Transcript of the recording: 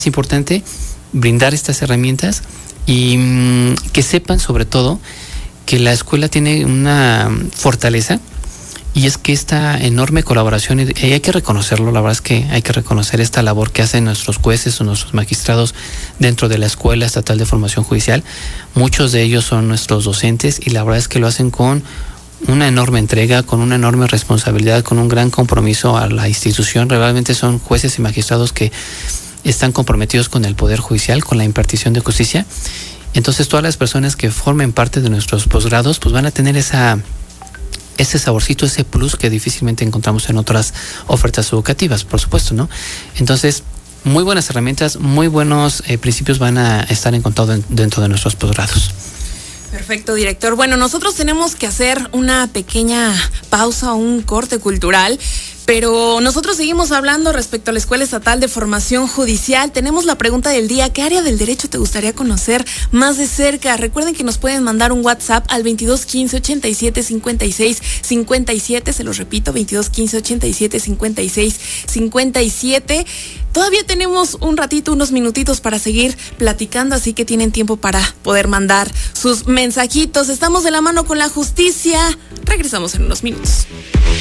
Es importante brindar estas herramientas y que sepan sobre todo que la escuela tiene una fortaleza, y es que esta enorme colaboración, y hay que reconocerlo, la verdad es que hay que reconocer esta labor que hacen nuestros jueces o nuestros magistrados dentro de la Escuela Estatal de Formación Judicial. Muchos de ellos son nuestros docentes y la verdad es que lo hacen con una enorme entrega, con una enorme responsabilidad, con un gran compromiso a la institución. Realmente son jueces y magistrados que están comprometidos con el Poder Judicial, con la impartición de justicia. Entonces todas las personas que formen parte de nuestros posgrados pues van a tener ese saborcito, ese plus que difícilmente encontramos en otras ofertas educativas, por supuesto, ¿no? Entonces, muy buenas herramientas, muy buenos principios van a estar encontrados dentro de nuestros posgrados. Perfecto, director. Bueno, nosotros tenemos que hacer una pequeña pausa, un corte cultural, pero nosotros seguimos hablando respecto a la Escuela Estatal de Formación Judicial. Tenemos la pregunta del día: ¿qué área del derecho te gustaría conocer más de cerca? Recuerden que nos pueden mandar un WhatsApp al 22 15 87 56 57. Se los repito, 22 15 87 56 57. Todavía tenemos un ratito, unos minutitos para seguir platicando, así que tienen tiempo para poder mandar sus mensajitos. Estamos de la mano con la justicia. Regresamos en unos minutos.